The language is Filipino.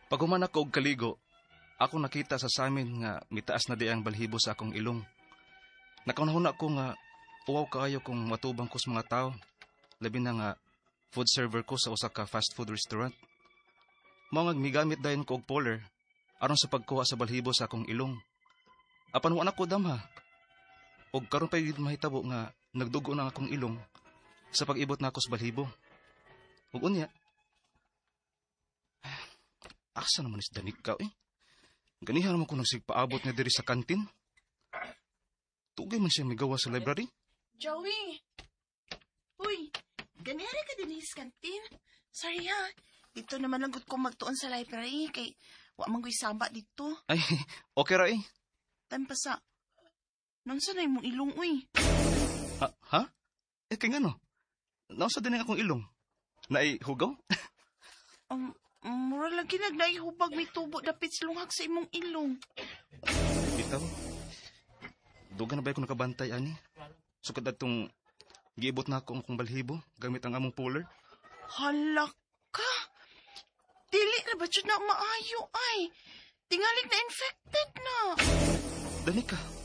Pag human ako og kaligo, ako nakita sa samin nga mitaas na di ang balhibo sa akong ilong. Nakanahuna ko nga uwaw kaayo kung matubang ko sa mga tao. Labi na nga food server ko sa usa ka fast food restaurant. Mao nga migamit dayon ko og poler aron sa pagkuha sa balhibo sa akong ilong. Apan wa na ko damha. Og karon pa gid mahitabo nga nagdugo na ang akong ilong sa pag-ibot na ako sa balhibo. Ug unya, asa naman is danig ka eh. Ganihan naman ko nagsigpaabot na diri sa kantin. Tugay man siya migawa sa library. Joey! Uy, ganihari ka din sa kantin. Sorry ha, dito naman lang gud ko magtuon sa library kay wa man ko'y saba dito. Ay, okay ra eh. Tampasa, nangsa na imong ilong uy. Ha? Eh, kaya nga no? Nausa din ang akong ilong. Naihugaw? Mura lang kinagnaihubag may tubo dapit silunghag sa imong ilong. Bitaw. Dugan na ba ko nakabantay, ani? Sukad atong giibot na ako ang kong balhibo gamit ang among puller. Hala ka! Dili na ba na maayo ay? Tingalig na infected na. Dani ka.